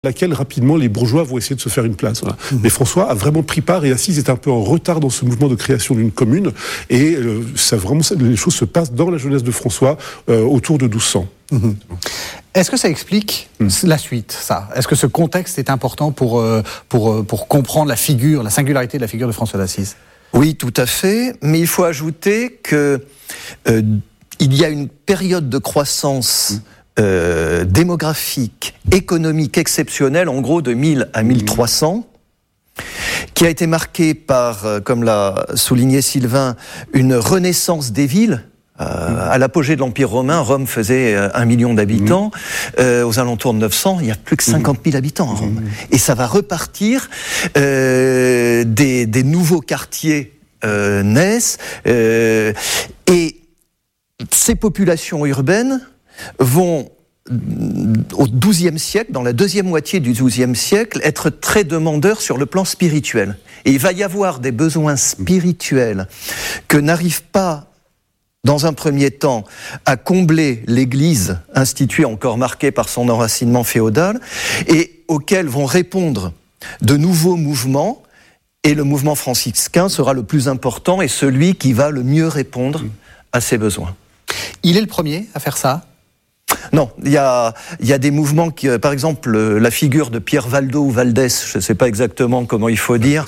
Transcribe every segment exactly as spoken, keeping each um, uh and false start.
laquelle rapidement les bourgeois vont essayer de se faire une place. Voilà. Mmh. Mais François a vraiment pris part et Assise est un peu en retard dans ce mouvement de création d'une commune et euh, ça vraiment ça, les choses se passent dans la jeunesse de François euh, autour de douze cents. Mmh. Est-ce que ça explique mmh. la suite, ça ? Est-ce que ce contexte est important pour, euh, pour, pour comprendre la figure, la singularité de la figure de François d'Assise ? Oui, tout à fait, mais il faut ajouter que euh, il y a une période de croissance mmh. Euh, démographique, économique exceptionnelle, en gros de mille à mille trois cents, qui a été marquée par, euh, comme l'a souligné Sylvain, une renaissance des villes. Euh, à l'apogée de l'Empire romain, Rome faisait euh, un million d'habitants. Euh, aux alentours de neuf cents, il y a plus que cinquante mille habitants à Rome. Et ça va repartir. Euh, des, des nouveaux quartiers euh, naissent. Euh, et ces populations urbaines vont, au douzième siècle, dans la deuxième moitié du douzième siècle, être très demandeurs sur le plan spirituel. Et il va y avoir des besoins spirituels que n'arrive pas, dans un premier temps, à combler l'Église instituée, encore marquée par son enracinement féodal, et auxquels vont répondre de nouveaux mouvements, et le mouvement franciscain sera le plus important et celui qui va le mieux répondre à ces besoins. Il est le premier à faire ça ? Non, il y a, il y a des mouvements qui, par exemple, la figure de Pierre Valdo ou Valdès, je ne sais pas exactement comment il faut dire,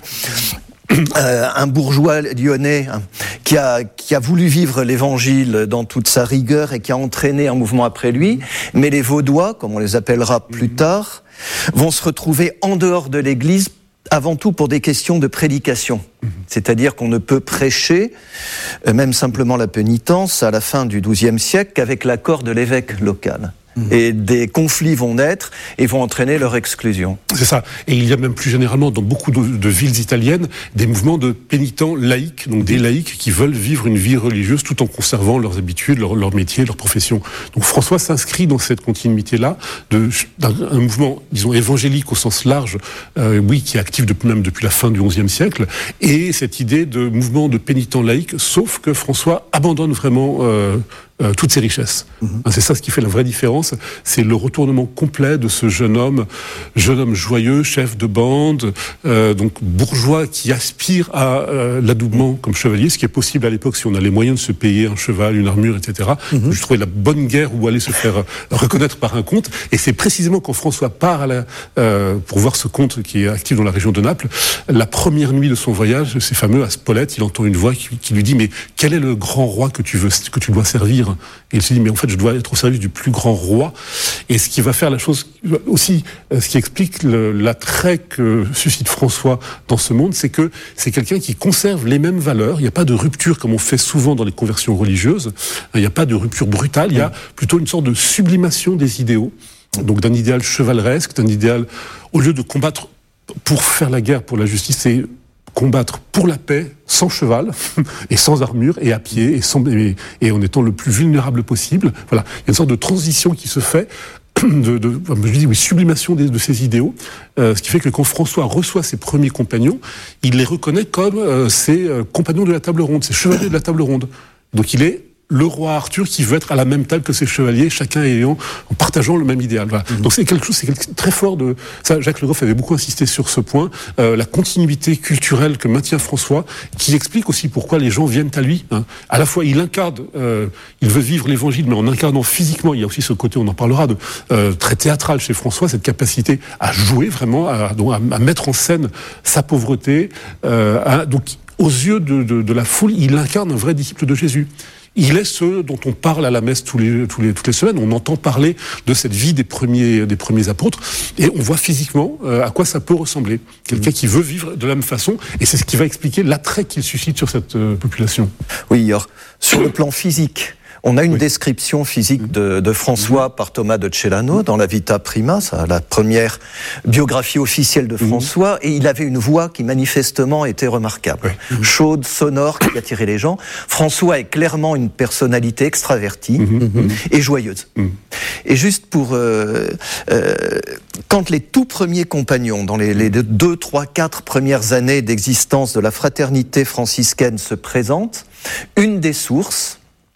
euh, un bourgeois lyonnais hein, qui a, qui a voulu vivre l'évangile dans toute sa rigueur et qui a entraîné un mouvement après lui, mais les Vaudois, comme on les appellera plus tard, vont se retrouver en dehors de l'Église avant tout pour des questions de prédication. C'est-à-dire qu'on ne peut prêcher, même simplement la pénitence, à la fin du douzième siècle, qu'avec l'accord de l'évêque local. Mmh. Et des conflits vont naître et vont entraîner leur exclusion. C'est ça. Et il y a même plus généralement dans beaucoup de, de villes italiennes des mouvements de pénitents laïcs, donc des laïcs qui veulent vivre une vie religieuse tout en conservant leurs habitudes, leur, leur métier, leur profession. Donc François s'inscrit dans cette continuité-là de, d'un un mouvement, disons, évangélique au sens large, euh, oui, qui est actif depuis, même depuis la fin du onzième siècle, et cette idée de mouvement de pénitents laïcs, sauf que François abandonne vraiment euh, Euh, toutes ces richesses. Mmh. C'est ça ce qui fait la vraie différence, c'est le retournement complet de ce jeune homme, jeune homme joyeux, chef de bande, euh, donc bourgeois qui aspire à euh, l'adoubement comme chevalier, ce qui est possible à l'époque si on a les moyens de se payer un cheval, une armure, et cetera. Mmh. Je trouvais la bonne guerre où aller se faire euh, reconnaître par un comte, et c'est précisément quand François part à la, euh, pour voir ce comte qui est actif dans la région de Naples, la première nuit de son voyage, c'est fameux, à Spolète, il entend une voix qui, qui lui dit « Mais quel est le grand roi que tu veux, que tu dois servir ?» Et il se dit, mais en fait, je dois être au service du plus grand roi. Et ce qui va faire la chose aussi, ce qui explique le, l'attrait que suscite François dans ce monde, c'est que c'est quelqu'un qui conserve les mêmes valeurs. Il n'y a pas de rupture comme on fait souvent dans les conversions religieuses. Il n'y a pas de rupture brutale. Il y a plutôt une sorte de sublimation des idéaux. Donc d'un idéal chevaleresque, d'un idéal, au lieu de combattre pour faire la guerre, pour la justice, c'est combattre pour la paix, sans cheval, et sans armure, et à pied, et, sans, et, et en étant le plus vulnérable possible. Voilà. Il y a une sorte de transition qui se fait, de, de je dis oui, sublimation des, de ces idéaux, euh, ce qui fait que quand François reçoit ses premiers compagnons, il les reconnaît comme euh, ses euh, compagnons de la table ronde, ses chevaliers de la table ronde. Donc il est le roi Arthur qui veut être à la même table que ses chevaliers, chacun ayant, en partageant le même idéal. Voilà. Mmh. Donc c'est quelque chose, c'est quelque chose très fort de ça. Jacques Le Goff avait beaucoup insisté sur ce point, euh, la continuité culturelle que maintient François, qui explique aussi pourquoi les gens viennent à lui. Hein. À la fois, il incarne, euh, il veut vivre l'Évangile, mais en incarnant physiquement. Il y a aussi ce côté, on en parlera, de euh, très théâtral chez François, cette capacité à jouer vraiment, à, à, à mettre en scène sa pauvreté. Euh, à, donc, aux yeux de, de, de la foule, il incarne un vrai disciple de Jésus. Il est ce dont on parle à la messe tous les, tous les, toutes les semaines. On entend parler de cette vie des premiers, des premiers apôtres, et on voit physiquement euh, à quoi ça peut ressembler. Quelqu'un mmh. qui veut vivre de la même façon, et c'est ce qui va expliquer l'attrait qu'il suscite sur cette euh, population. Oui, alors, sur le plan physique, on a une oui. description physique de, de François mmh. par Thomas de Celano dans la Vita Prima, ça, la première biographie officielle de François, mmh. et il avait une voix qui manifestement était remarquable. Oui. Mmh. Chaude, sonore, qui attirait les gens. François est clairement une personnalité extravertie mmh. et joyeuse. Mmh. Et juste pour... Euh, euh, quand les tout premiers compagnons, dans les, les deux, trois, quatre premières années d'existence de la fraternité franciscaine se présentent, une des sources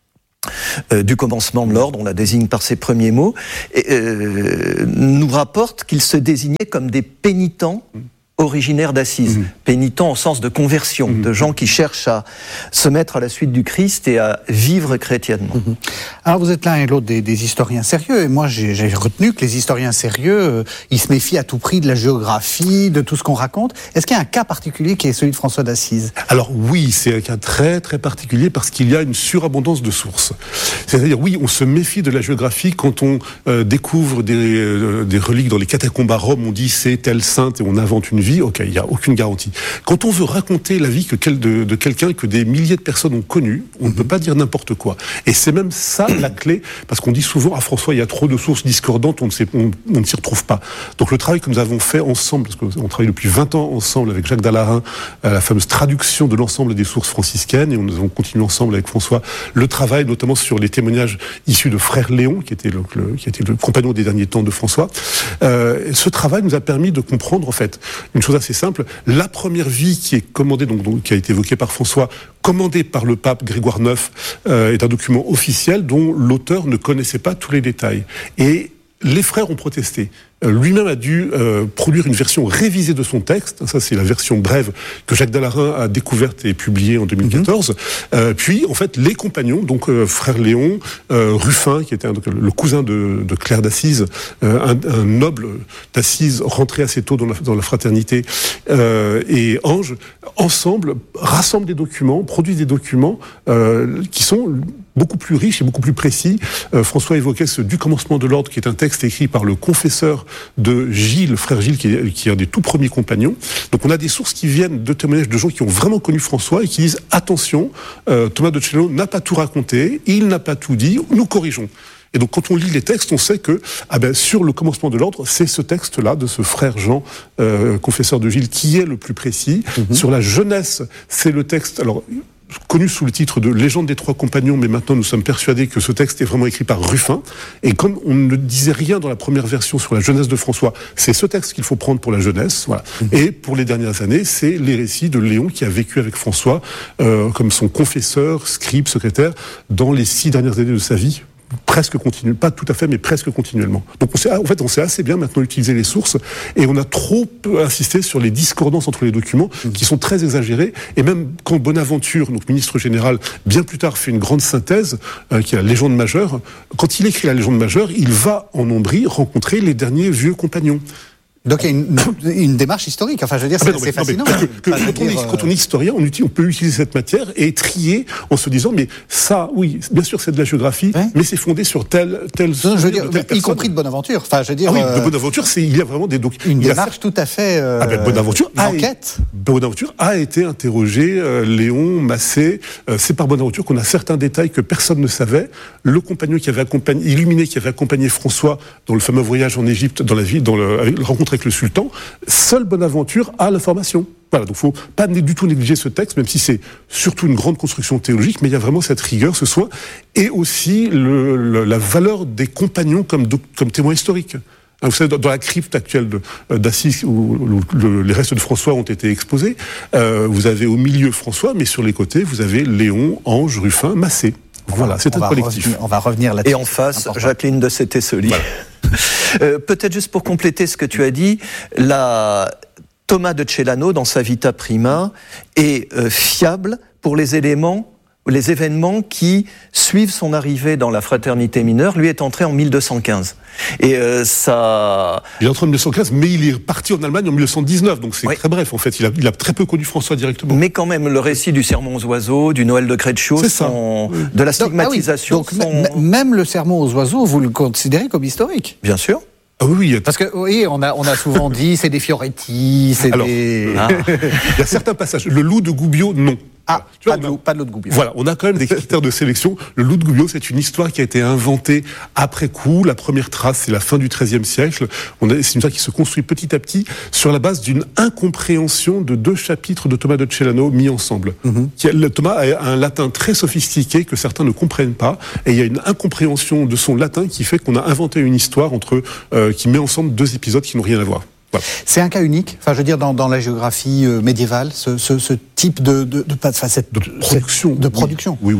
euh, du commencement de l'ordre, on la désigne par ses premiers mots, et, euh, nous rapporte qu'ils se désignaient comme des pénitents originaires d'Assise, mmh. pénitents en sens de conversion, mmh. de gens qui cherchent à se mettre à la suite du Christ et à vivre chrétiennement. Mmh. Alors vous êtes l'un et l'autre des, des historiens sérieux, et moi j'ai, j'ai retenu que les historiens sérieux, euh, ils se méfient à tout prix de la géographie, de tout ce qu'on raconte. Est-ce qu'il y a un cas particulier qui est celui de François d'Assise ? Alors oui, c'est un cas très très particulier parce qu'il y a une surabondance de sources. C'est-à-dire oui, on se méfie de la géographie quand on euh, découvre des, euh, des reliques dans les catacombes à Rome, on dit c'est telle sainte et on invente une vie, ok, il n'y a aucune garantie. Quand on veut raconter la vie que quel, de, de quelqu'un que des milliers de personnes ont connu, on ne peut pas dire n'importe quoi. Et c'est même ça la clé, parce qu'on dit souvent, ah François, il y a trop de sources discordantes, on ne, sait, on, on ne s'y retrouve pas. Donc le travail que nous avons fait ensemble, parce qu'on travaille depuis vingt ans ensemble avec Jacques Dallarin, à la fameuse traduction de l'ensemble des sources franciscaines, et nous avons continué ensemble avec François le travail, notamment sur les témoignages issus de Frère Léon, qui était le, le, qui était le compagnon des derniers temps de François. Euh, ce travail nous a permis de comprendre, en fait, une chose assez simple, la première vie qui est commandée, donc, donc qui a été évoquée par François, commandée par le pape Grégoire neuf, euh, est un document officiel dont l'auteur ne connaissait pas tous les détails. Et les frères ont protesté. Euh, lui-même a dû euh, produire une version révisée de son texte. Ça, c'est la version brève que Jacques Dallarin a découverte et publiée en deux mille quatorze. Mmh. Euh, puis, en fait, les compagnons, donc euh, frère Léon, euh, Ruffin, qui était un, donc, le cousin de, de Claire d'Assise, euh, un, un noble d'Assise rentré assez tôt dans la, dans la fraternité, euh, et Ange, ensemble, rassemblent des documents, produisent des documents euh, qui sont beaucoup plus riches et beaucoup plus précis. Euh, François évoquait ce Du commencement de l'ordre, qui est un texte écrit par le confesseur de Gilles, frère Gilles, qui est, qui est un des tout premiers compagnons. Donc on a des sources qui viennent de témoignages de gens qui ont vraiment connu François et qui disent « Attention, euh, Thomas de Celano n'a pas tout raconté, il n'a pas tout dit, nous corrigeons ». Et donc, quand on lit les textes, on sait que, ah ben, sur le commencement de l'ordre, c'est ce texte-là, de ce frère Jean, euh, confesseur de Gilles, qui est le plus précis. Mm-hmm. Sur la jeunesse, c'est le texte, alors, connu sous le titre de Légende des trois compagnons, mais maintenant nous sommes persuadés que ce texte est vraiment écrit par Ruffin. Et comme on ne disait rien dans la première version sur la jeunesse de François, c'est ce texte qu'il faut prendre pour la jeunesse. Voilà. Mmh. Et pour les dernières années, c'est les récits de Léon qui a vécu avec François euh, comme son confesseur, scribe, secrétaire, dans les six dernières années de sa vie. Presque continue, pas tout à fait, mais presque continuellement. Donc on sait, en fait, on sait assez bien maintenant utiliser les sources, et on a trop insisté sur les discordances entre les documents, mmh. qui sont très exagérées. Et même quand Bonaventure, donc ministre général, bien plus tard fait une grande synthèse, euh, qui est la légende majeure, quand il écrit la légende majeure, il va en Ombrie rencontrer les derniers vieux compagnons. Donc il y a une, une démarche historique. Enfin, je veux dire, c'est, ah ben non, c'est fascinant. Que, que, enfin, quand, on dire, est, quand on est historien, on, utilise, on peut utiliser cette matière et trier en se disant, mais ça, oui, bien sûr, c'est de la géographie, ouais. mais c'est fondé sur tel, tel. Non, je veux dire, y compris de Bonaventure. Enfin, je veux dire. Ah oui, euh, de Bonaventure, c'est, il y a vraiment des documents. Une démarche a, tout à fait. Euh, ah ben, Bonaventure a enquête. Bonaventure a été interrogé, euh, Léon, Massé. Euh, c'est par Bonaventure qu'on a certains détails que personne ne savait. Le compagnon qui avait accompagné, illuminé, qui avait accompagné François dans le fameux voyage en Égypte, dans la ville, dans le, la rencontre avec le sultan. Seul Bonaventure a l'information. Voilà, donc il ne faut pas du tout négliger ce texte, même si c'est surtout une grande construction théologique, mais il y a vraiment cette rigueur, ce soin, et aussi le, le, la valeur des compagnons comme, comme témoins historiques. Vous savez, dans la crypte actuelle de, d'Assise, où le, les restes de François ont été exposés, euh, vous avez au milieu François, mais sur les côtés, vous avez Léon, Ange, Ruffin, Massé. Voilà, c'est un collectif. Revenir, on va revenir là-dessus. Et en face, Jacqueline de Sété-Soli. Voilà. euh, peut-être juste pour compléter ce que tu as dit, la... Thomas de Celano, dans sa Vita Prima, est euh, fiable pour les éléments, les événements qui suivent son arrivée dans la fraternité mineure. Lui est entré en mille deux cent quinze. Et euh, ça... Il est entré en mille deux cent quinze, mais il est parti en Allemagne en mille deux cent dix-neuf, donc c'est oui. très bref. En fait, il a, il a très peu connu François directement. Mais quand même, le récit du sermon aux oiseaux, du Noël de Crétechaux, sont... de la stigmatisation... Donc, ah oui. donc sont... m- même le sermon aux oiseaux, vous le considérez comme historique ? Bien sûr. Ah oui, oui. Parce que oui, on a on a souvent dit c'est des Fioretti, c'est Alors, des. Ah. Il y a certains passages. Le loup de Gubbio, non. Ah, tu pas, vois, de loup, pas de loup de Gubbio. Voilà, on a quand même des critères de sélection. Le loup de Gubbio, c'est une histoire qui a été inventée après coup. La première trace, c'est la fin du treizième siècle. On a, c'est une histoire qui se construit petit à petit sur la base d'une incompréhension de deux chapitres de Thomas de Celano mis ensemble. Mm-hmm. Qui a, Thomas a un latin très sophistiqué que certains ne comprennent pas, et il y a une incompréhension de son latin qui fait qu'on a inventé une histoire entre euh, qui met ensemble deux épisodes qui n'ont rien à voir. Voilà. C'est un cas unique, enfin je veux dire dans, dans la géographie euh, médiévale, ce, ce, ce type de, de, de, de, cette, de production. Cette, de production. Oui, oui. oui.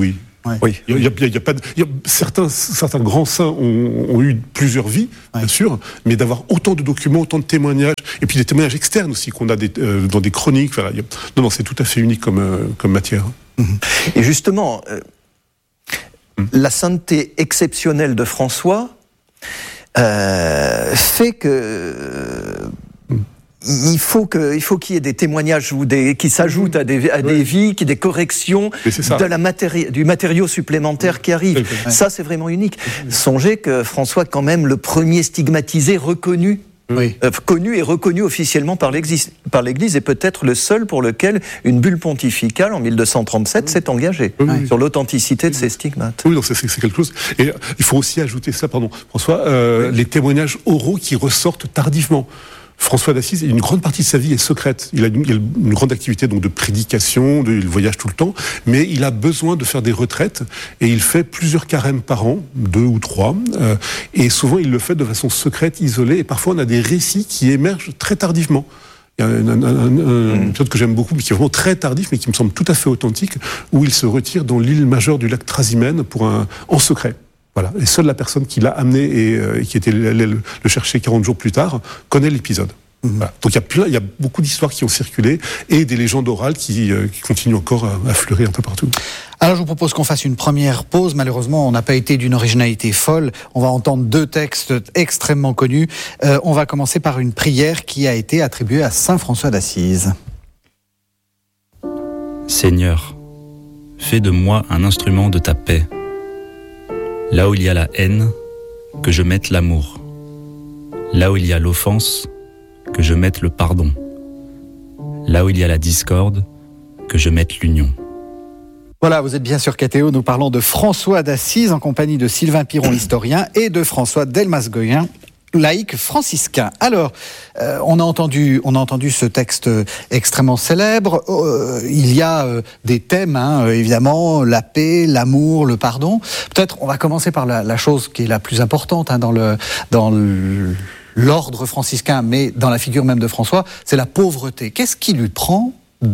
Ouais. Oui. Il y a, il y a, il y a pas de, il y a, certains, certains grands saints ont, ont eu plusieurs vies, ouais. bien sûr, mais d'avoir autant de documents, autant de témoignages, et puis des témoignages externes aussi qu'on a des, euh, dans des chroniques. Voilà, il y a, non, non, c'est tout à fait unique comme, euh, comme matière. Et justement, euh, mmh. la sainteté exceptionnelle de François euh, fait que euh, mmh. il faut que, il faut qu'il y ait des témoignages ou des, qui s'ajoutent à des, à des oui. vies, qui des corrections de la matéri- du matériau supplémentaire qui arrive. Oui. Ça, c'est vraiment unique. Oui. Songez que François, quand même, le premier stigmatisé, reconnu, oui. euh, connu et reconnu officiellement par l'Église, par l'Église, et peut-être le seul pour lequel une bulle pontificale en mille deux cent trente-sept oui. s'est engagée oui. sur l'authenticité de ces stigmates. Oui, donc c'est, c'est quelque chose. Et il faut aussi ajouter ça, pardon, François, euh, oui. les témoignages oraux qui ressortent tardivement. François d'Assise, une grande partie de sa vie est secrète. Il a une, il a une grande activité donc de prédication, de, il voyage tout le temps, mais il a besoin de faire des retraites et il fait plusieurs carèmes par an, deux ou trois, euh, et souvent il le fait de façon secrète, isolée, et parfois on a des récits qui émergent très tardivement. Il y a un, un, un, un épisode que j'aime beaucoup, mais qui est vraiment très tardif, mais qui me semble tout à fait authentique, où il se retire dans l'île majeure du lac Trasimène pour un, en secret. Voilà. Et seule la personne qui l'a amené et euh, qui était allée le, le chercher quarante jours plus tard connaît l'épisode. Mmh. Voilà. Donc il y a plein, il y a beaucoup d'histoires qui ont circulé et des légendes orales qui, euh, qui continuent encore à, à fleurir un peu partout. Alors je vous propose qu'on fasse une première pause. Malheureusement, on n'a pas été d'une originalité folle. On va entendre deux textes extrêmement connus. Euh, on va commencer par une prière qui a été attribuée à saint François d'Assise. Seigneur, fais de moi un instrument de ta paix. Là où il y a la haine, que je mette l'amour. Là où il y a l'offense, que je mette le pardon. Là où il y a la discorde, que je mette l'union. Voilà, vous êtes bien sur K T O, nous parlons de François d'Assise en compagnie de Sylvain Piron, historien, et de François Delmas-Goyen, laïque franciscain. Alors, euh, on a entendu, on a entendu ce texte extrêmement célèbre. Euh, il y a euh, des thèmes, hein, évidemment, la paix, l'amour, le pardon. Peut-être, on va commencer par la, la chose qui est la plus importante hein, dans le dans le, l'ordre franciscain, mais dans la figure même de François, c'est la pauvreté. Qu'est-ce qui lui prend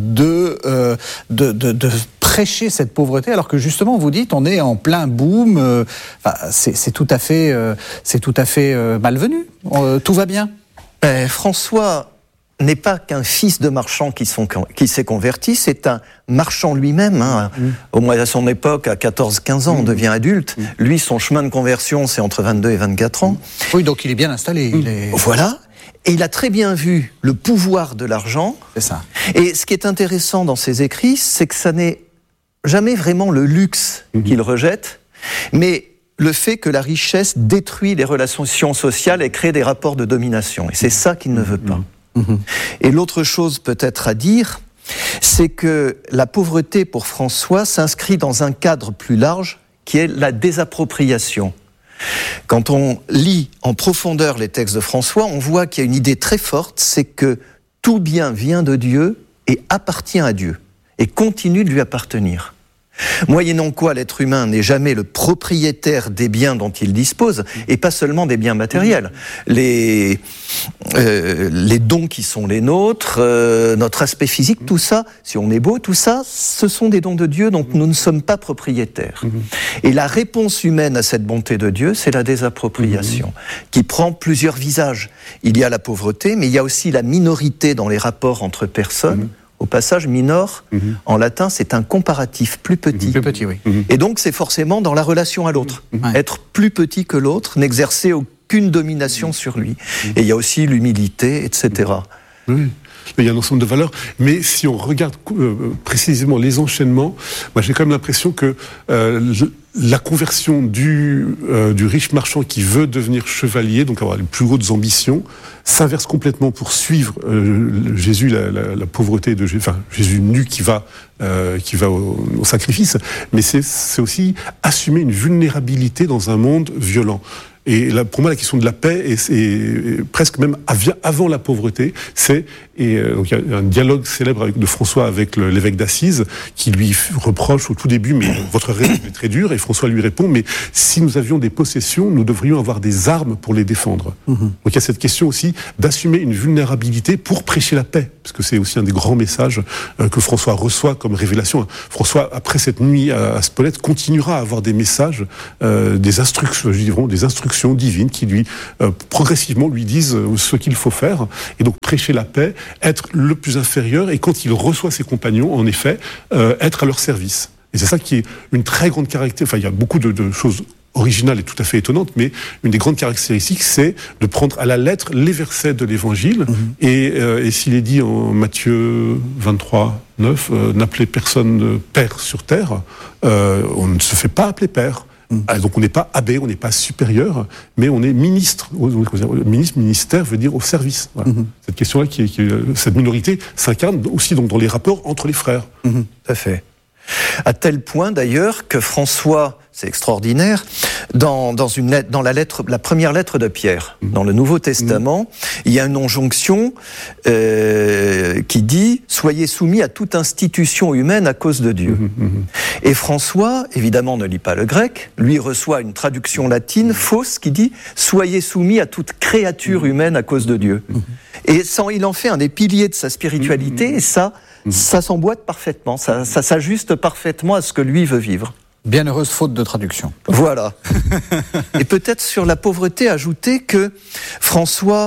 de euh, de, de, de prêcher cette pauvreté, alors que justement, vous dites, on est en plein boom, euh, enfin, c'est, c'est tout à fait, euh, c'est tout à fait euh, malvenu, euh, tout va bien. Ben, François n'est pas qu'un fils de marchand qui, sont, qui s'est converti, c'est un marchand lui-même. Hein. Mmh. Au moins à son époque, à quatorze quinze ans, mmh. on devient adulte. Mmh. Lui, son chemin de conversion, c'est entre vingt-deux et vingt-quatre ans. Oui, donc il est bien installé. Mmh. Il est... Voilà. Et il a très bien vu le pouvoir de l'argent. C'est ça. Et ce qui est intéressant dans ses écrits, c'est que ça n'est jamais vraiment le luxe mmh. qu'il rejette, mais le fait que la richesse détruit les relations sociales et crée des rapports de domination. Et c'est ça qu'il ne veut pas. Mmh. Et l'autre chose peut-être à dire, c'est que la pauvreté pour François s'inscrit dans un cadre plus large qui est la désappropriation. Quand on lit en profondeur les textes de François, on voit qu'il y a une idée très forte, c'est que tout bien vient de Dieu et appartient à Dieu, et continue de lui appartenir. Moyennant quoi l'être humain n'est jamais le propriétaire des biens dont il dispose, et pas seulement des biens matériels. Les, euh, les dons qui sont les nôtres, euh, notre aspect physique, tout ça, si on est beau, tout ça, ce sont des dons de Dieu dont nous ne sommes pas propriétaires. Et la réponse humaine à cette bonté de Dieu, c'est la désappropriation, qui prend plusieurs visages. Il y a la pauvreté, mais il y a aussi la minorité dans les rapports entre personnes. Au passage, minor, mmh. en latin, c'est un comparatif, plus petit. Plus petit, oui. Mmh. Et donc, c'est forcément dans la relation à l'autre. Mmh. Être plus petit que l'autre, n'exercer aucune domination mmh. sur lui. Mmh. Et il y a aussi l'humilité, et cetera. Oui. Il y a un ensemble de valeurs, mais si on regarde euh, précisément les enchaînements, moi j'ai quand même l'impression que euh, la conversion du, euh, du riche marchand qui veut devenir chevalier, donc avoir les plus hautes ambitions, s'inverse complètement pour suivre euh, Jésus, la, la, la pauvreté de Jésus, enfin Jésus nu qui va, euh, qui va au, au sacrifice, mais c'est, c'est aussi assumer une vulnérabilité dans un monde violent. Et là, pour moi, la question de la paix est, est, est presque même avant la pauvreté. C'est et euh, donc il y a un dialogue célèbre avec, de François avec le, l'évêque d'Assise qui lui reproche au tout début, mais votre raison est très dure. Et François lui répond, mais si nous avions des possessions, nous devrions avoir des armes pour les défendre. Mmh. Donc il y a cette question aussi d'assumer une vulnérabilité pour prêcher la paix, parce que c'est aussi un des grands messages euh, que François reçoit comme révélation. François, après cette nuit à, à Spolète, continuera à avoir des messages, euh, des instructions, je dirais, des instructions divines qui lui euh, progressivement lui disent ce qu'il faut faire, et donc prêcher la paix, être le plus inférieur, et quand il reçoit ses compagnons, en effet, euh, être à leur service. Et c'est ça qui est une très grande caractéristique. Enfin, il y a beaucoup de, de choses originales et tout à fait étonnantes, mais une des grandes caractéristiques, c'est de prendre à la lettre les versets de l'Évangile, mmh. et, euh, et s'il est dit en Matthieu vingt-trois, neuf, euh, n'appelez personne père sur terre, euh, on ne se fait pas appeler père. Ah, donc on n'est pas abbé, on n'est pas supérieur, mais on est ministre. Ministre, ministère veut dire au service. Voilà. Mm-hmm. Cette question-là, qui, qui, cette minorité s'incarne aussi donc dans les rapports entre les frères. Mm-hmm. Tout à fait. À tel point d'ailleurs que François, c'est extraordinaire, dans, dans, une lettre, dans la, lettre, la première lettre de Pierre, mmh. dans le Nouveau Testament, mmh. il y a une injonction euh, qui dit « Soyez soumis à toute institution humaine à cause de Dieu mmh. ». Et François, évidemment, ne lit pas le grec, lui reçoit une traduction latine mmh. fausse qui dit « Soyez soumis à toute créature mmh. humaine à cause de Dieu mmh. ». Et sans, il en fait un des piliers de sa spiritualité, mmh. et ça... Mmh. Ça s'emboîte parfaitement, ça, ça s'ajuste parfaitement à ce que lui veut vivre. Bienheureuse faute de traduction. Voilà. Et peut-être sur la pauvreté, ajouter que François,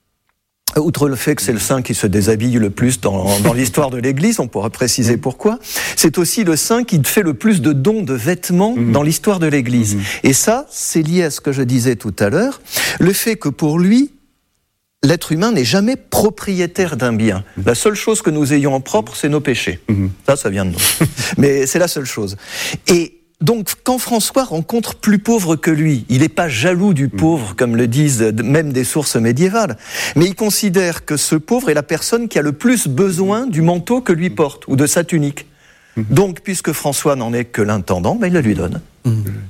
outre le fait que c'est le saint qui se déshabille le plus dans, dans l'histoire de l'Église, on pourra préciser pourquoi, c'est aussi le saint qui fait le plus de dons de vêtements mmh. dans l'histoire de l'Église. Mmh. Et ça, c'est lié à ce que je disais tout à l'heure, le fait que pour lui, l'être humain n'est jamais propriétaire d'un bien. La seule chose que nous ayons en propre, c'est nos péchés. Mmh. Ça, ça vient de nous. Mais c'est la seule chose. Et donc, quand François rencontre plus pauvre que lui, il n'est pas jaloux du pauvre, comme le disent même des sources médiévales, mais il considère que ce pauvre est la personne qui a le plus besoin du manteau que lui porte, ou de sa tunique. Mmh. Donc, puisque François n'en est que l'intendant, ben, il le lui donne. Mmh.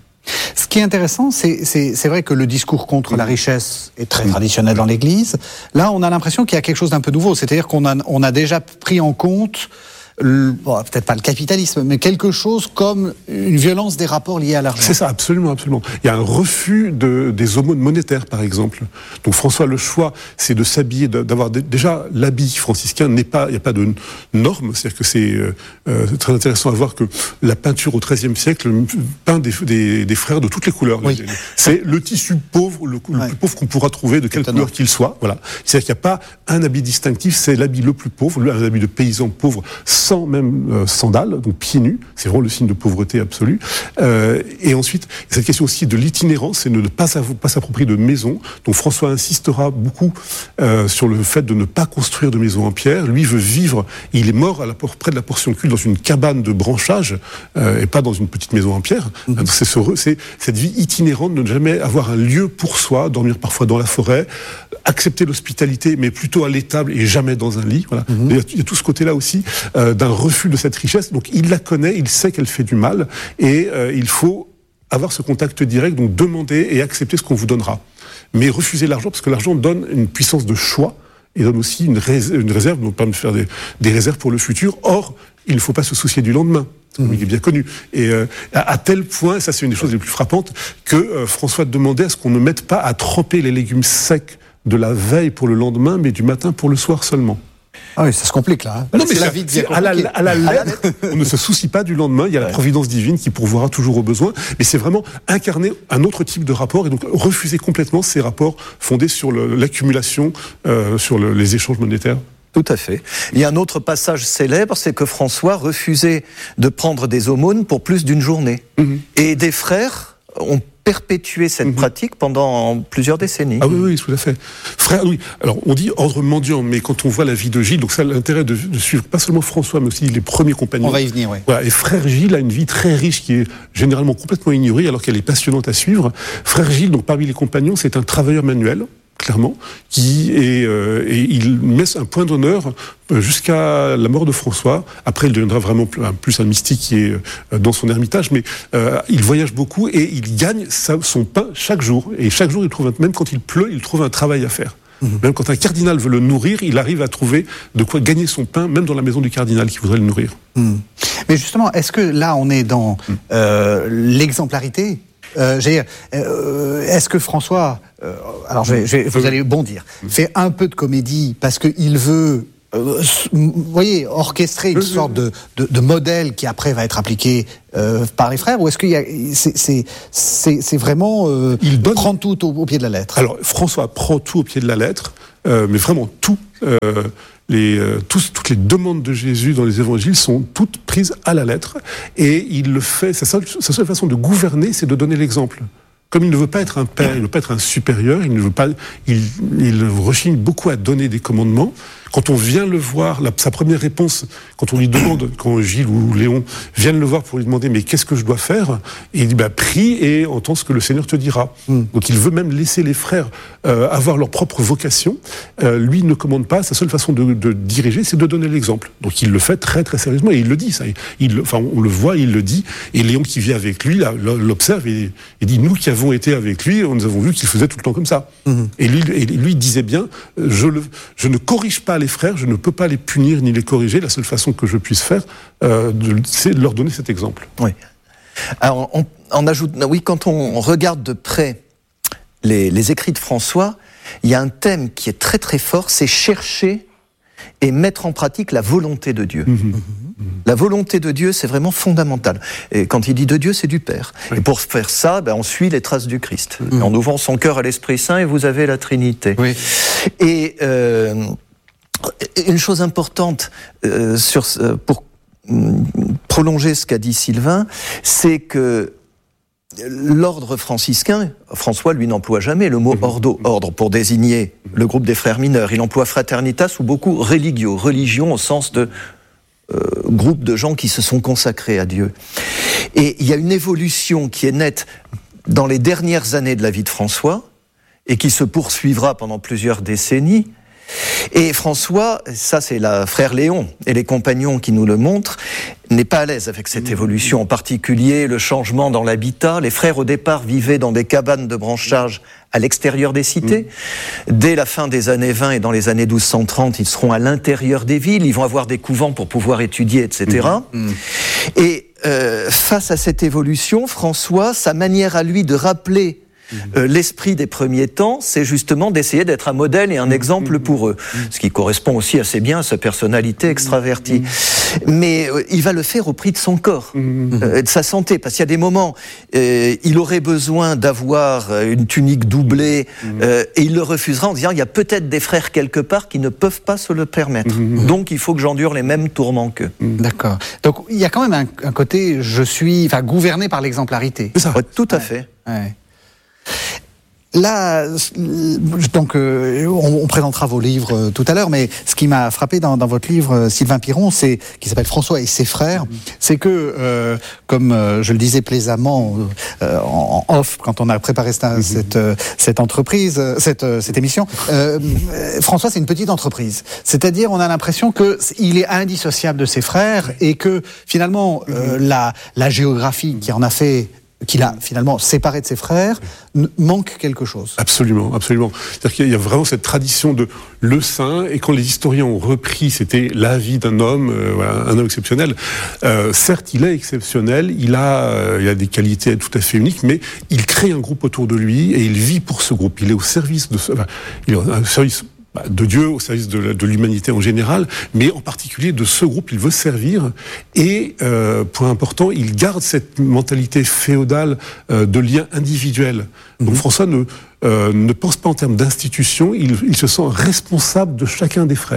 Ce qui est intéressant, c'est, c'est, c'est vrai que le discours contre la richesse est très traditionnel dans l'Église. Là, on a l'impression qu'il y a quelque chose d'un peu nouveau. C'est-à-dire qu'on a, on a déjà pris en compte, le, bon, peut-être pas le capitalisme, mais quelque chose comme une violence des rapports liés à l'argent. C'est ça, absolument, absolument. Il y a un refus de, des aumônes monétaires, par exemple. Donc François, le choix, c'est de s'habiller, d'avoir déjà l'habit franciscain n'est pas, il n'y a pas de normes. C'est-à-dire que c'est euh, très intéressant à voir que la peinture au treizième siècle peint des, des, des frères de toutes les couleurs. Oui. C'est le tissu pauvre, le, le ouais. plus pauvre qu'on pourra trouver, de quelle couleur qu'il soit. Voilà. C'est-à-dire qu'il n'y a pas un habit distinctif, c'est l'habit le plus pauvre, un habit de paysan pauvre, sans même euh, sandales, donc pieds nus, c'est vraiment le signe de pauvreté absolue. Euh, et ensuite, cette question aussi de l'itinérance, c'est de ne pas, pas s'approprier de maison. Donc François insistera beaucoup euh, sur le fait de ne pas construire de maison en pierre. Lui veut vivre, il est mort à la, près de la portion culte dans une cabane de branchage euh, et pas dans une petite maison en pierre. Mmh. Donc c'est, ce, c'est cette vie itinérante de ne jamais avoir un lieu pour soi, dormir parfois dans la forêt, accepter l'hospitalité, mais plutôt à l'étable et jamais dans un lit. Voilà. Mmh. Il, y a, il y a tout ce côté-là aussi euh, d'un refus de cette richesse. Donc il la connaît, il sait qu'elle fait du mal, et euh, il faut avoir ce contact direct, donc demander et accepter ce qu'on vous donnera. Mais refuser l'argent, parce que l'argent donne une puissance de choix, et donne aussi une, rés- une réserve, donc permet de faire des, des réserves pour le futur. Or, il ne faut pas se soucier du lendemain. Mmh. Il est bien connu. Et euh, à, à tel point, ça c'est une des choses les plus frappantes, que euh, François demandait à ce qu'on ne mette pas à tremper les légumes secs de la veille pour le lendemain, mais du matin pour le soir seulement. Ah oui, ça se complique là. Hein. Non, mais la vie devient à la, à la lettre, on ne se soucie pas du lendemain. Il y a la providence divine qui pourvoira toujours aux besoins. Mais c'est vraiment incarner un autre type de rapport et donc refuser complètement ces rapports fondés sur le, l'accumulation, euh, sur le, les échanges monétaires. Tout à fait. Il y a un autre passage célèbre, c'est que François refusait de prendre des aumônes pour plus d'une journée. Mmh. Et des frères ont perpétuer cette mmh. pratique pendant plusieurs décennies. Ah oui, oui, tout à fait. Frère, oui. Alors, on dit ordre mendiant, mais quand on voit la vie de Gilles, donc ça, l'intérêt de, de suivre pas seulement François, mais aussi les premiers compagnons. On va y venir, oui. Voilà. Et frère Gilles a une vie très riche qui est généralement complètement ignorée, alors qu'elle est passionnante à suivre. Frère Gilles, donc parmi les compagnons, c'est un travailleur manuel, clairement, qui est, euh, et il met un point d'honneur jusqu'à la mort de François. Après, il deviendra vraiment plus, plus un mystique qui est dans son ermitage, mais euh, il voyage beaucoup et il gagne sa, son pain chaque jour. Et chaque jour, il trouve, un, même quand il pleut, il trouve un travail à faire. Mmh. Même quand un cardinal veut le nourrir, il arrive à trouver de quoi gagner son pain, même dans la maison du cardinal qui voudrait le nourrir. Mmh. Mais justement, est-ce que là, on est dans euh, l'exemplarité ? Euh, j'ai, euh, est-ce que François, euh, alors je vais, je vais, vous allez bondir, fait un peu de comédie parce qu'il veut, euh, vous voyez, orchestrer une sorte de, de, de modèle qui après va être appliqué euh, par les frères, ou est-ce qu'il y a, c'est, c'est, c'est, c'est vraiment euh, il donne... prendre tout au, au pied de la lettre? Alors François prend tout au pied de la lettre, euh, mais vraiment tout. Euh, Les, euh, tous, toutes les demandes de Jésus dans les évangiles sont toutes prises à la lettre, et il le fait, sa seule, sa seule façon de gouverner, c'est de donner l'exemple. Comme il ne veut pas être un père, il ne veut pas être un supérieur, il ne veut pas, il, il rechigne beaucoup à donner des commandements. Quand on vient le voir, la, sa première réponse, quand on lui demande, quand Gilles ou Léon viennent le voir pour lui demander mais qu'est-ce que je dois faire, et il dit bah prie et entends ce que le Seigneur te dira. Mm. Donc il veut même laisser les frères euh, avoir leur propre vocation. Euh, lui ne commande pas, sa seule façon de, de diriger, c'est de donner l'exemple. Donc il le fait très très sérieusement et il le dit ça. Il, enfin on le voit, il le dit. Et Léon qui vit avec lui là, l'observe et, et dit nous qui avons été avec lui, nous avons vu qu'il faisait tout le temps comme ça. Mm. Et lui, et lui disait bien je, le, je ne corrige pas les frères, je ne peux pas les punir ni les corriger. La seule façon que je puisse faire, euh, de, c'est de leur donner cet exemple. Oui. Alors, on, on ajoute, oui, quand on regarde de près les, les écrits de François, il y a un thème qui est très très fort, c'est chercher et mettre en pratique la volonté de Dieu. Mmh. La volonté de Dieu, c'est vraiment fondamental. Et quand il dit de Dieu, c'est du Père. Oui. Et pour faire ça, ben, on suit les traces du Christ. Mmh. En ouvrant son cœur à l'Esprit Saint, et vous avez la Trinité. Oui. Et euh, une chose importante euh, sur, euh, pour euh, prolonger ce qu'a dit Sylvain, c'est que l'ordre franciscain, François, lui, n'emploie jamais le mot ordo, ordre, pour désigner le groupe des frères mineurs. Il emploie fraternitas ou beaucoup religio, religion au sens de euh, groupe de gens qui se sont consacrés à Dieu. Et il y a une évolution qui est nette dans les dernières années de la vie de François et qui se poursuivra pendant plusieurs décennies. Et François, ça c'est la frère Léon et les compagnons qui nous le montrent, n'est pas à l'aise avec cette évolution, en particulier le changement dans l'habitat. Les frères au départ vivaient dans des cabanes de branchage à l'extérieur des cités. Dès la fin des années vingt et dans les années douze cent trente, ils seront à l'intérieur des villes, ils vont avoir des couvents pour pouvoir étudier, et cetera. Mmh. Et euh, face à cette évolution, François, sa manière à lui de rappeler Euh, l'esprit des premiers temps, c'est justement d'essayer d'être un modèle et un exemple pour eux, ce qui correspond aussi assez bien à sa personnalité extravertie. Mais euh, il va le faire au prix de son corps, euh, de sa santé, parce qu'il y a des moments, euh, il aurait besoin d'avoir une tunique doublée, euh, et il le refusera en disant il y a peut-être des frères quelque part qui ne peuvent pas se le permettre, donc il faut que j'endure les mêmes tourments qu'eux. D'accord. Donc il y a quand même un, un côté, je suis, enfin, gouverné par l'exemplarité. C'est ça. Ouais, tout à ouais. fait. Ouais. Là, donc, euh, on, on présentera vos livres euh, tout à l'heure, mais ce qui m'a frappé dans, dans votre livre, euh, Sylvain Piron, c'est qui s'appelle François et ses frères, c'est que, euh, comme euh, je le disais plaisamment euh, en, en off quand on a préparé cette, cette, euh, cette entreprise, euh, cette, euh, cette émission, euh, François, c'est une petite entreprise. C'est-à-dire, on a l'impression que il est indissociable de ses frères et que finalement, euh, la, la géographie qui en a fait qu'il a finalement séparé de ses frères, manque quelque chose. Absolument, absolument. C'est-à-dire qu'il y a vraiment cette tradition de le saint, et quand les historiens ont repris, c'était la vie d'un homme, euh, voilà, un homme exceptionnel. Euh, certes, il est exceptionnel, il a, euh, il a des qualités tout à fait uniques, mais il crée un groupe autour de lui, et il vit pour ce groupe. Il est au service de ce, enfin, il est au service de Dieu, au service de, de l'humanité en général, mais en particulier de ce groupe, il veut servir. Et, euh, point important, il garde cette mentalité féodale euh, de lien individuel. Donc mmh. François ne, euh, ne pense pas en termes d'institution, il, il se sent responsable de chacun des frères.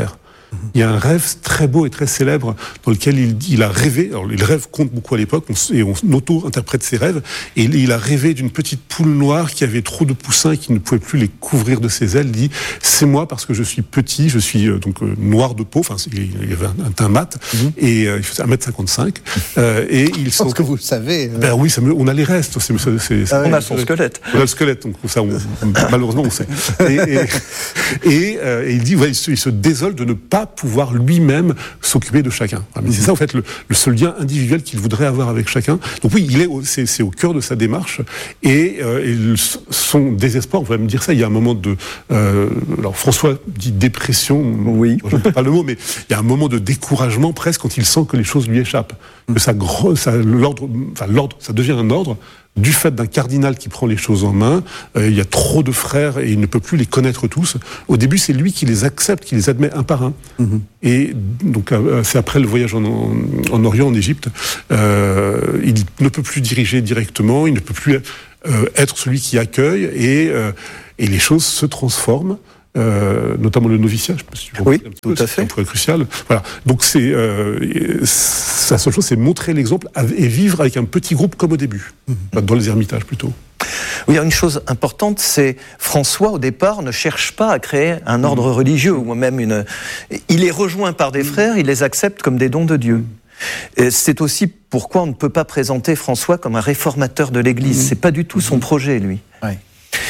Il y a un rêve très beau et très célèbre dans lequel il, il a rêvé, alors les rêves comptent beaucoup à l'époque, on, et on auto-interprète ses rêves, et il, il a rêvé d'une petite poule noire qui avait trop de poussins et qui ne pouvait plus les couvrir de ses ailes. Il dit, c'est moi parce que je suis petit, je suis euh, donc euh, noir de peau, enfin il y avait un, un teint mat, mm-hmm. et euh, il faisait un mètre cinquante-cinq, euh, et il Je pense que vous le savez. Euh... Ben oui, ça me, on a les restes, c'est, c'est, c'est, ah, on a son squelette. On a le squelette, donc ça, on, malheureusement, on sait. Et, et, et, euh, et il dit, ouais, il se, il se désole de ne pas pouvoir lui-même s'occuper de chacun. Mais c'est ça, en fait, le, le seul lien individuel qu'il voudrait avoir avec chacun. Donc oui, il est, au, c'est, c'est au cœur de sa démarche. Et, euh, et le, son désespoir, on va me dire ça, il y a un moment de... Euh, alors François dit dépression, oui. je ne sais pas le mot, mais il y a un moment de découragement presque quand il sent que les choses lui échappent. Que ça, ça, l'ordre, enfin, l'ordre, ça devient un ordre du fait d'un cardinal qui prend les choses en main. Euh, il y a trop de frères et il ne peut plus les connaître tous. Au début, c'est lui qui les accepte, qui les admet un par un. Mm-hmm. Et donc, euh, c'est après le voyage en, en, en Orient, en Égypte, euh, il ne peut plus diriger directement, il ne peut plus euh, être celui qui accueille, et, euh, et les choses se transforment. Euh, notamment le noviciat, je sais pas si tu oui, un petit tout peu, à fait. C'est un point crucial. Voilà. Donc c'est euh, sa seule chose, c'est montrer l'exemple et vivre avec un petit groupe comme au début, mmh. dans les ermitages plutôt. Oui, il y a une chose importante, c'est François au départ ne cherche pas à créer un ordre mmh. religieux ou même une. Il est rejoint par des mmh. frères, il les accepte comme des dons de Dieu. Et c'est aussi pourquoi on ne peut pas présenter François comme un réformateur de l'Église. Mmh. C'est pas du tout son projet, lui. Ouais.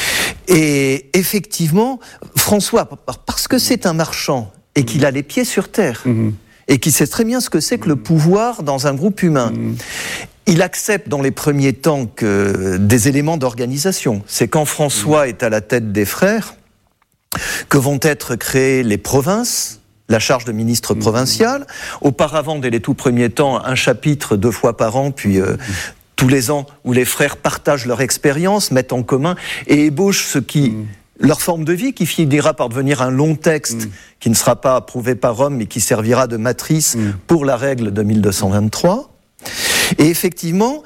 Et effectivement, François, parce que c'est un marchand et qu'il a les pieds sur terre, mmh. et qu'il sait très bien ce que c'est que le pouvoir dans un groupe humain, mmh. il accepte dans les premiers temps que des éléments d'organisation. C'est quand François mmh. est à la tête des frères que vont être créées les provinces, la charge de ministre mmh. provincial. Auparavant, dès les tout premiers temps, un chapitre deux fois par an, puis... Euh, mmh. tous les ans, où les frères partagent leur expérience, mettent en commun et ébauchent ce qui, mmh. leur forme de vie, qui finira par devenir un long texte mmh. qui ne sera pas approuvé par Rome, mais qui servira de matrice mmh. pour la règle de mille deux cent vingt-trois. Et effectivement,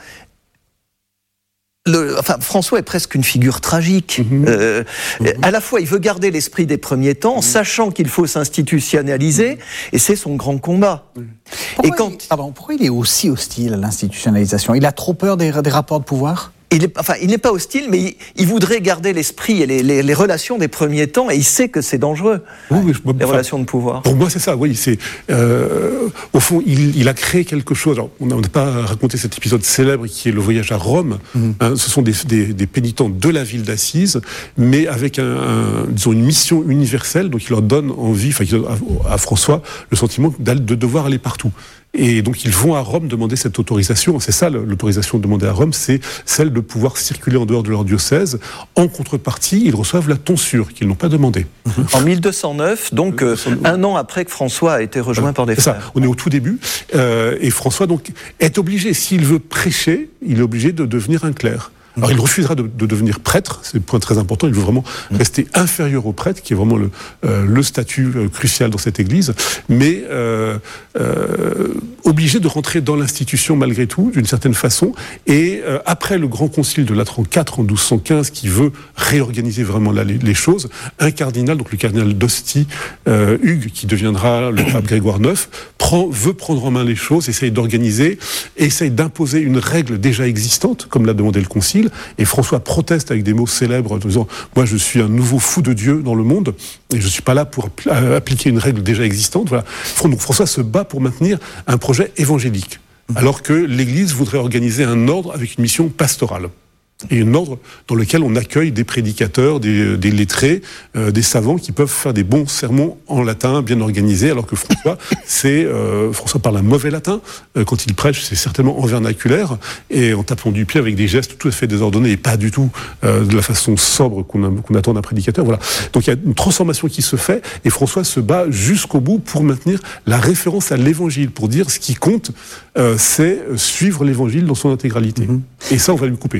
le, enfin, François est presque une figure tragique. Mmh. Euh, mmh. À la fois, il veut garder l'esprit des premiers temps, mmh. sachant qu'il faut s'institutionnaliser, mmh. et c'est son grand combat. Mmh. Pourquoi, et quand... il, pardon, pourquoi il est aussi hostile à l'institutionnalisation ? Il a trop peur des, des rapports de pouvoir ? Il est, enfin, il n'est pas hostile, mais il, il voudrait garder l'esprit et les, les, les relations des premiers temps, et il sait que c'est dangereux, oui, oui, je, les enfin, relations de pouvoir. Pour moi, c'est ça, oui. C'est, euh, au fond, il, il a créé quelque chose. Alors, on n'a pas raconté cet épisode célèbre qui est le voyage à Rome. Mmh. Hein, ce sont des, des, des pénitents de la ville d'Assise, mais avec un, un, disons, une mission universelle, donc il leur donne envie, enfin, à, à François, le sentiment de devoir aller partout. Et donc ils vont à Rome demander cette autorisation. C'est ça l'autorisation demandée à Rome, c'est celle de pouvoir circuler en dehors de leur diocèse. En contrepartie, ils reçoivent la tonsure qu'ils n'ont pas demandée. En mille deux cent neuf, donc euh, un an après que François a été rejoint voilà, par des c'est frères. Ça, on est au tout début. Euh, et François donc est obligé, s'il veut prêcher, il est obligé de devenir un clerc. Alors il refusera de, de devenir prêtre, c'est un point très important, il veut vraiment rester inférieur au prêtre, qui est vraiment le, euh, le statut euh, crucial dans cette église, mais euh, euh, obligé de rentrer dans l'institution malgré tout, d'une certaine façon, et euh, après le grand concile de Latran quatre en douze cent quinze, qui veut réorganiser vraiment là, les, les choses, un cardinal, donc le cardinal d'Ostie, euh, Hugues, qui deviendra le pape Grégoire neuf, prend, veut prendre en main les choses, essaye d'organiser, essaye d'imposer une règle déjà existante, comme l'a demandé le concile. Et François proteste avec des mots célèbres en disant « Moi, je suis un nouveau fou de Dieu dans le monde et je ne suis pas là pour appliquer une règle déjà existante. » Voilà. Donc François se bat pour maintenir un projet évangélique, alors que l'Église voudrait organiser un ordre avec une mission pastorale. Et un ordre dans lequel on accueille des prédicateurs, des, des lettrés, euh, des savants qui peuvent faire des bons sermons en latin bien organisés, alors que François, c'est, euh, François parle un mauvais latin. Euh, quand il prêche, c'est certainement en vernaculaire et en tapant du pied avec des gestes tout à fait désordonnés et pas du tout euh, de la façon sobre qu'on, a, qu'on attend d'un prédicateur. Voilà. Donc il y a une transformation qui se fait et François se bat jusqu'au bout pour maintenir la référence à l'évangile, pour dire ce qui compte, euh, c'est suivre l'évangile dans son intégralité. Mm-hmm. Et ça, on va lui couper. Voilà. Mais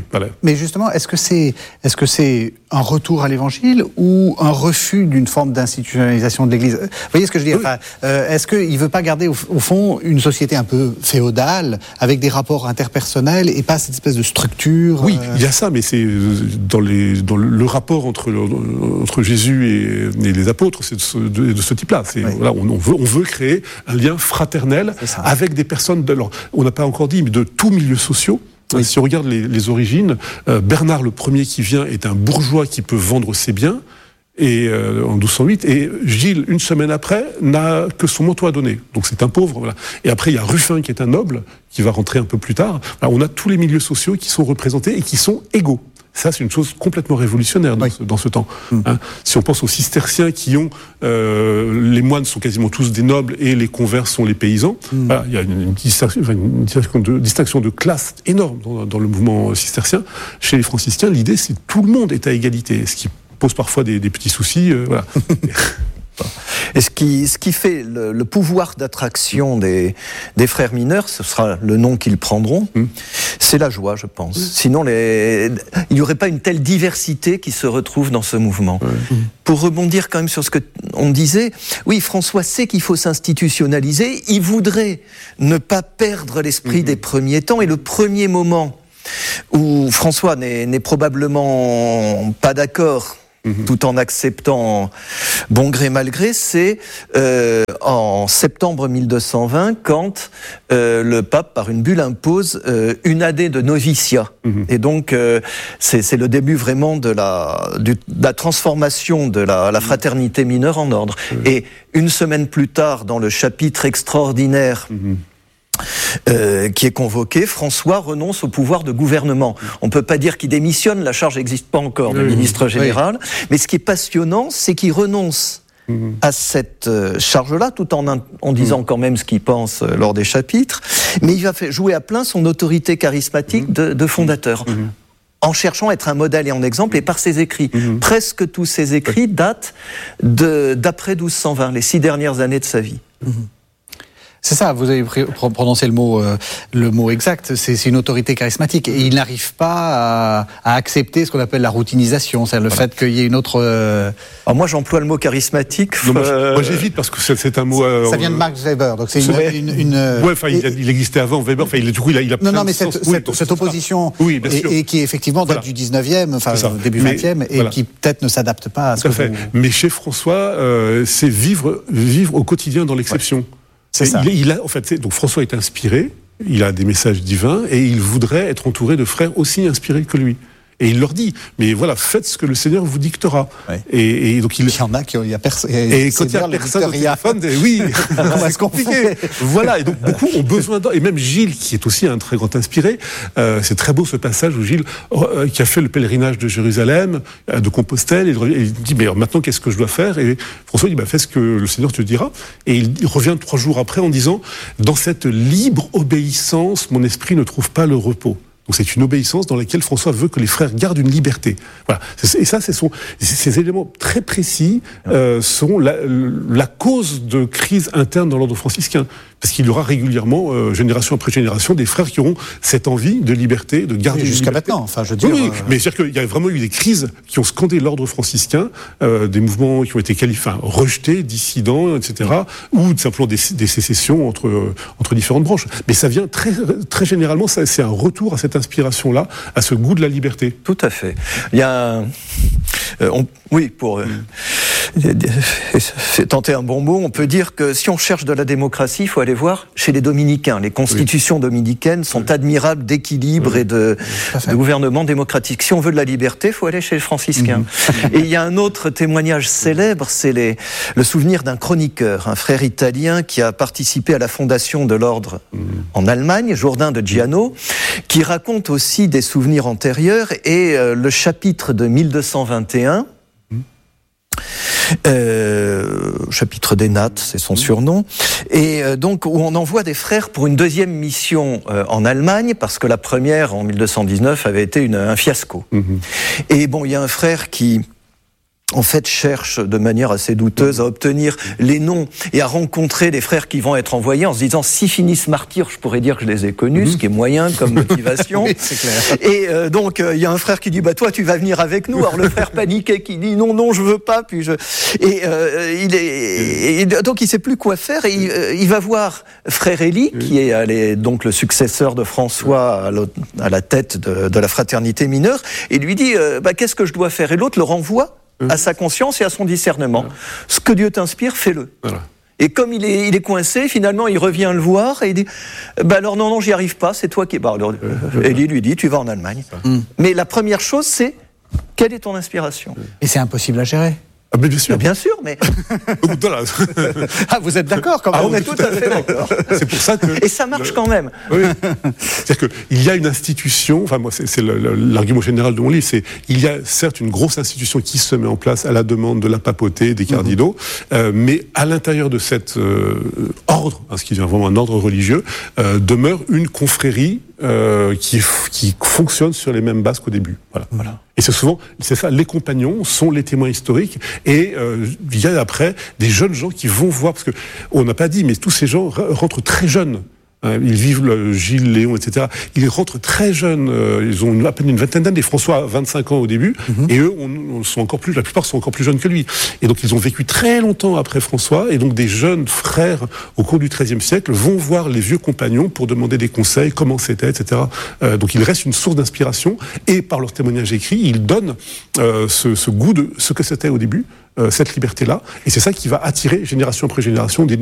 Mais justement, est-ce que c'est, est-ce que c'est un retour à l'Évangile ou un refus d'une forme d'institutionnalisation de l'Église ? Vous voyez ce que je veux dire ? Enfin, euh, est-ce qu'il ne veut pas garder, au, au fond, une société un peu féodale, avec des rapports interpersonnels et pas cette espèce de structure ? Oui, euh... il y a ça, mais c'est dans, les, dans le rapport entre, entre Jésus et, et les apôtres, c'est de ce, de, de ce type-là. C'est, oui. Voilà, on, on, veut, on veut créer un lien fraternel avec des personnes, de, alors, on n'a pas encore dit, mais de tous milieux sociaux. Oui. Si on regarde les, les origines, euh, Bernard le premier qui vient est un bourgeois qui peut vendre ses biens, et euh, en douze cent huit, et Gilles, une semaine après, n'a que son manteau à donner. Donc c'est un pauvre, voilà. Et après, il y a Ruffin qui est un noble, qui va rentrer un peu plus tard. Voilà, on a tous les milieux sociaux qui sont représentés et qui sont égaux. Ça, c'est une chose complètement révolutionnaire dans, oui. ce, dans ce temps. Mmh. Hein, si on pense aux cisterciens qui ont... Euh, les moines sont quasiment tous des nobles et les convers sont les paysans. Mmh. Voilà, il y a une, une, distinction, une distinction, de, distinction de classe énorme dans, dans le mouvement cistercien. Chez les franciscains, l'idée, c'est que tout le monde est à égalité, ce qui pose parfois des, des petits soucis. Euh, voilà. Et ce qui, ce qui fait le, le pouvoir d'attraction des, des frères mineurs, ce sera le nom qu'ils prendront, mmh. c'est la joie, je pense. Mmh. Sinon, les, il n'y aurait pas une telle diversité qui se retrouve dans ce mouvement. Mmh. Pour rebondir quand même sur ce qu'on disait, oui, François sait qu'il faut s'institutionnaliser, il voudrait ne pas perdre l'esprit mmh. des premiers temps, et le premier moment où François n'est, n'est probablement pas d'accord, Mmh. tout en acceptant bon gré mal gré, c'est euh, en septembre mille deux cent vingt quand euh, le pape, par une bulle, impose euh, une année de noviciat. Mmh. Et donc, euh, c'est, c'est le début vraiment de la, du, de la transformation de la, la fraternité mineure en ordre. Mmh. Et une semaine plus tard, dans le chapitre extraordinaire mmh. Euh, qui est convoqué, François renonce au pouvoir de gouvernement. On ne peut pas dire qu'il démissionne, la charge n'existe pas encore de ministre général, oui. mais ce qui est passionnant, c'est qu'il renonce mmh. à cette charge-là, tout en, en disant mmh. quand même ce qu'il pense lors des chapitres, mais il va jouer à plein son autorité charismatique mmh. de, de fondateur. Mmh. en cherchant à être un modèle et un exemple, et par ses écrits. Mmh. Presque tous ses écrits datent de, d'après douze cent vingt, les six dernières années de sa vie. Mmh. C'est ça, vous avez prononcé le mot, euh, le mot exact, c'est, c'est une autorité charismatique. Et il n'arrive pas à, à accepter ce qu'on appelle la routinisation, c'est-à-dire le voilà. fait qu'il y ait une autre... Euh... Alors moi j'emploie le mot charismatique. Non, moi, euh... moi j'évite parce que c'est, c'est un mot... Euh, ça vient de Max Weber, donc c'est une... Ouais, une, une ouais, enfin il, il existait avant Weber, enfin il, du coup il a, il a Non, non, mais cette, cette, oui, cette opposition, oui, bien sûr. Et, et qui effectivement date voilà. du dix-neuvième, enfin début mais, vingtième, et voilà. qui peut-être ne s'adapte pas à ce Tout que fait. Vous... Mais chez François, euh, c'est vivre, vivre au quotidien dans l'exception. Ouais. C'est ça. Il, il a, en fait, donc François est inspiré, il a des messages divins et il voudrait être entouré de frères aussi inspirés que lui. Et il leur dit, mais voilà, faites ce que le Seigneur vous dictera. Ouais. Et, et donc il... il y en a qui il y a personne. Et quand il y a personne au téléphone, oui, c'est compliqué. Voilà, et donc beaucoup ont besoin d'eux. Et même Gilles, qui est aussi un très grand inspiré, euh, c'est très beau ce passage où Gilles, euh, qui a fait le pèlerinage de Jérusalem, euh, de Compostelle, et il, il dit, mais maintenant qu'est-ce que je dois faire ? Et François dit, bah, fais ce que le Seigneur te dira. Et il, il revient trois jours après en disant, dans cette libre obéissance, mon esprit ne trouve pas le repos. Donc c'est une obéissance dans laquelle François veut que les frères gardent une liberté. Voilà. Et ça, c'est son, ces éléments très précis euh, sont la, la cause de crise interne dans l'ordre franciscain. Parce qu'il y aura régulièrement, euh, génération après génération, des frères qui auront cette envie de liberté, de garder oui, une jusqu'à liberté. maintenant, enfin, je veux dire... Oui, oui euh... mais c'est-à-dire qu'il y a vraiment eu des crises qui ont scandé l'ordre franciscain, euh, des mouvements qui ont été qualifiés, enfin, rejetés, dissidents, et cetera, oui. ou simplement des, des sécessions entre, euh, entre différentes branches. Mais ça vient très, très généralement, ça, c'est un retour à cette inspiration-là, à ce goût de la liberté. Tout à fait. Il y a un... Euh, on... Oui, pour... Euh... C'est tenter un bon mot, on peut dire que si on cherche de la démocratie, il faut aller voir chez les dominicains. Les constitutions oui. dominicaines sont oui. admirables d'équilibre oui. et de, de gouvernement démocratique. Si on veut de la liberté, il faut aller chez les franciscains. Mmh. Et il y a un autre témoignage célèbre, c'est les, le souvenir d'un chroniqueur, un frère italien qui a participé à la fondation de l'ordre mmh. en Allemagne, Jourdain de Giano, qui raconte aussi des souvenirs antérieurs, et euh, le chapitre de mille deux cent vingt et un, Euh, chapitre des nattes, c'est son surnom, et euh, donc où on envoie des frères pour une deuxième mission euh, en Allemagne, parce que la première en mille deux cent dix-neuf avait été une, un fiasco. Mmh. Et bon, il y a un frère qui en fait, cherche de manière assez douteuse à obtenir les noms et à rencontrer des frères qui vont être envoyés en se disant, s'ils finissent martyrs, je pourrais dire que je les ai connus, mmh. ce qui est moyen comme motivation. Oui, c'est clair. Et euh, donc, il euh, y a un frère qui dit, bah toi, tu vas venir avec nous. Alors le frère paniqué qui dit, non, non, je veux pas. Puis je... Et euh, il est, et donc il sait plus quoi faire. Et il, euh, il va voir frère Élie, qui est allé, donc le successeur de François à, à la tête de, de la fraternité mineure, et lui dit, euh, bah qu'est-ce que je dois faire? Et l'autre le renvoie à sa conscience et à son discernement. Voilà. Ce que Dieu t'inspire, fais-le. Voilà. Et comme il est, il est coincé, finalement, il revient le voir et il dit bah alors non, non, j'y arrive pas, c'est toi qui. Bah, alors, euh, Élie lui dit tu vas en Allemagne. Mm. Mais la première chose, c'est quelle est ton inspiration? Et c'est impossible à gérer. Ah, mais bien sûr. Bien sûr, mais. Ah, vous êtes d'accord quand même? Ah, on est tout à fait d'accord. C'est pour ça que. Et ça marche quand même. Oui. C'est-à-dire qu'il y a une institution, enfin, moi, c'est, c'est le, le, l'argument général de mon livre, c'est il y a certes une grosse institution qui se met en place à la demande de la papauté, des cardinaux, mmh. euh, mais à l'intérieur de cet euh, ordre, hein, ce qui est vraiment un ordre religieux, euh, demeure une confrérie euh, qui, qui fonctionne sur les mêmes bases qu'au début. Voilà. voilà. Et c'est souvent, c'est ça, les compagnons sont les témoins historiques, et euh, il y a après des jeunes gens qui vont voir, parce que on n'a pas dit, mais tous ces gens rentrent très jeunes. Ils vivent le Gilles, Léon, et cetera. Ils rentrent très jeunes. Ils ont à peine une vingtaine d'années. François a vingt-cinq ans au début, mm-hmm. et eux, on, on sont encore plus. La plupart sont encore plus jeunes que lui. Et donc, ils ont vécu très longtemps après François. Et donc, des jeunes frères au cours du treizième siècle vont voir les vieux compagnons pour demander des conseils, comment c'était, et cetera. Euh, donc, ils restent une source d'inspiration. Et par leur témoignage écrit, ils donnent euh, ce, ce goût de ce que c'était au début, euh, cette liberté-là. Et c'est ça qui va attirer génération après génération des